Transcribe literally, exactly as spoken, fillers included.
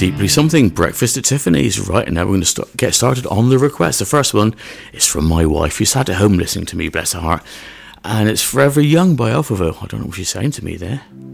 Deeply Something, Breakfast at Tiffany's. Right, and now we're going to start, get started on the request. The first one is from my wife, who sat at home listening to me, bless her heart, and it's Forever Young by Alphaville. I don't know what she's saying to me there.